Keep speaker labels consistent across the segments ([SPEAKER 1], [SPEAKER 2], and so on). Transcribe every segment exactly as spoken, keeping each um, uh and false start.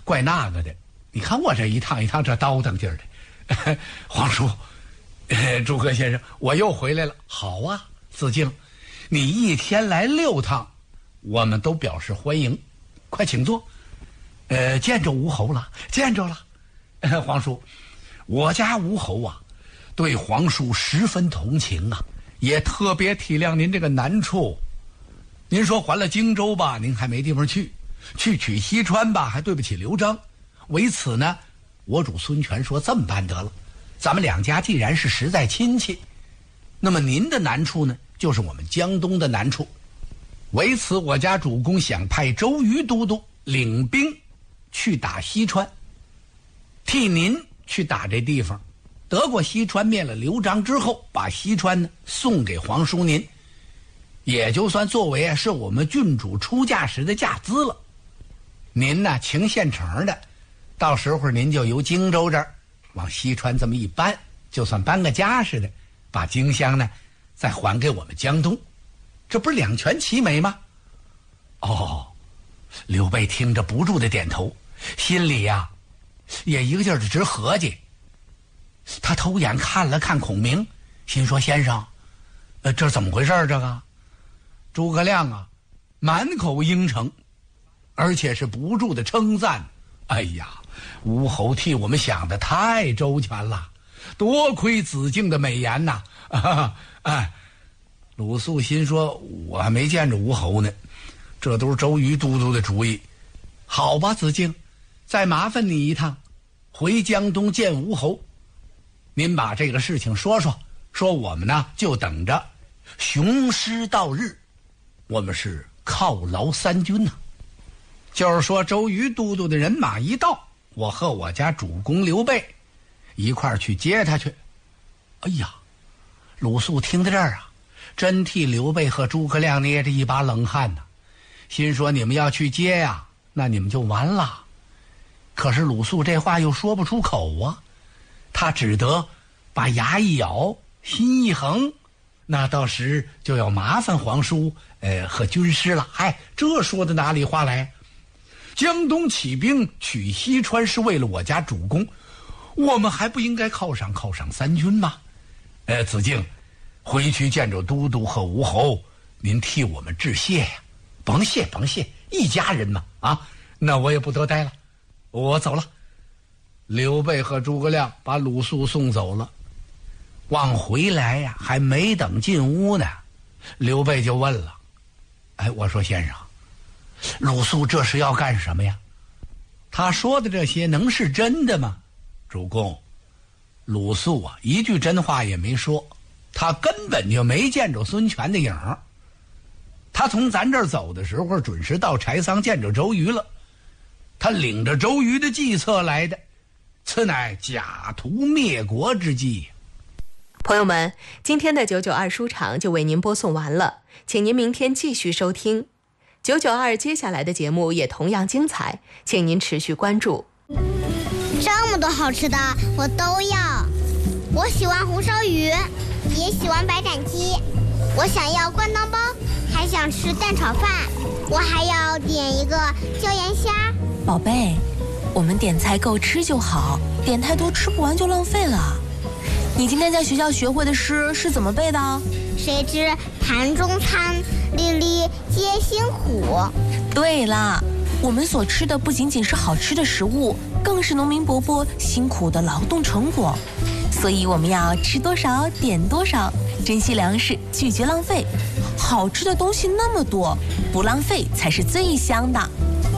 [SPEAKER 1] 怪那个的。你看我这一趟一趟这叨腾劲儿的。皇叔，呃，诸葛先生，我又回来了。好啊，子敬，你一天来六趟，我们都表示欢迎。快请坐。呃，见着吴侯了，见着了。呃、皇叔，我家吴侯啊，对皇叔十分同情啊，也特别体谅您这个难处。您说还了荆州吧，您还没地方去；去取西川吧，还对不起刘璋。为此呢，我主孙权说这么办得了，咱们两家既然是实在亲戚，那么您的难处呢，就是我们江东的难处。为此，我家主公想派周瑜都督领兵去打西川，替您去打这地方。得过西川，灭了刘璋之后，把西川呢送给皇叔您，也就算作为是我们郡主出嫁时的嫁资了。您呢请现成的，到时候您就由荆州这儿往西川这么一搬，就算搬个家似的，把荆襄呢再还给我们江东，这不是两全其美吗？哦，刘备听着不住的点头，心里呀、啊、也一个劲儿的直合计。他偷眼看了看孔明，心说：先生，呃，这怎么回事这个？诸葛亮啊，满口应承，而且是不住的称赞。哎呀，吴侯替我们想的太周全了，多亏子敬的美言呐！啊，哎，鲁肃心说：我还没见着吴侯呢，这都是周瑜都督的主意。好吧，子敬，再麻烦你一趟，回江东见吴侯。您把这个事情说说，说我们呢就等着雄师到日，我们是犒劳三军呐、啊。就是说周瑜都督的人马一到，我和我家主公刘备一块儿去接他去。哎呀，鲁肃听到这儿啊，真替刘备和诸葛亮捏着一把冷汗呐、啊，心说你们要去接呀、啊，那你们就完了。可是鲁肃这话又说不出口啊，他只得把牙一咬，心一横，那到时就要麻烦皇叔呃和军师了。哎，这说的哪里话来？江东起兵取西川是为了我家主公，我们还不应该犒赏犒赏三军吗？呃，子敬，回去见着都督和吴侯，您替我们致谢呀！甭谢甭谢，一家人嘛啊！那我也不得待了，我走了。刘备和诸葛亮把鲁肃送走了，往回来呀、啊，还没等进屋呢，刘备就问了：“哎，我说先生，鲁肃这是要干什么呀？他说的这些能是真的吗？”主公，鲁肃啊，一句真话也没说，他根本就没见着孙权的影儿。他从咱这儿走的时候，准时到柴桑见着周瑜了，他领着周瑜的计策来的。此乃假图灭国之计。
[SPEAKER 2] 朋友们，今天的九九二书场就为您播送完了，请您明天继续收听九九二，接下来的节目也同样精彩，请您持续关注。
[SPEAKER 3] 这么多好吃的我都要，我喜欢红烧鱼，也喜欢白斩鸡，我想要灌汤包，还想吃蛋炒饭，我还要点一个椒盐虾。
[SPEAKER 4] 宝贝，我们点菜够吃就好，点太多吃不完就浪费了。你今天在学校学会的诗是怎么背的？
[SPEAKER 3] 谁知盘中餐，粒粒皆辛苦。
[SPEAKER 4] 对啦，我们所吃的不仅仅是好吃的食物，更是农民伯伯辛苦的劳动成果。所以我们要吃多少点多少，珍惜粮食，拒绝浪费。好吃的东西那么多，不浪费才是最香的。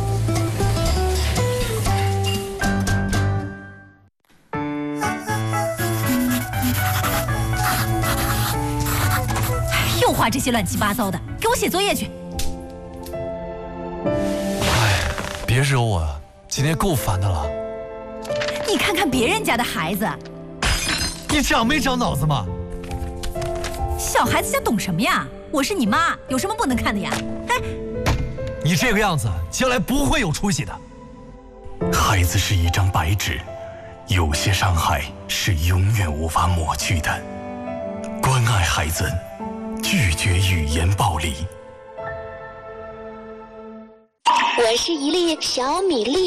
[SPEAKER 5] 又画这些乱七八糟的，给我写作业去。
[SPEAKER 6] 哎，别惹我啊，今天够烦的了。
[SPEAKER 5] 你看看别人家的孩子，
[SPEAKER 6] 你长没长脑子嘛？
[SPEAKER 5] 小孩子家懂什么呀？我是你妈，有什么不能看的呀？哎，
[SPEAKER 6] 你这个样子，将来不会有出息的。
[SPEAKER 7] 孩子是一张白纸，有些伤害是永远无法抹去的。关爱孩子，拒绝语言暴力。
[SPEAKER 8] 我是一粒小米粒。